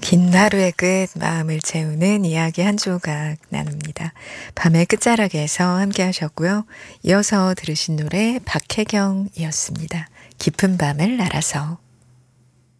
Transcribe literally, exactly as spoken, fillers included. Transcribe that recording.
긴 하루의 끝 마음을 채우는 이야기 한 조각 나눕니다. 밤의 끝자락에서 함께 하셨고요. 이어서 들으신 노래 박혜경이었습니다. 깊은 밤을 날아서.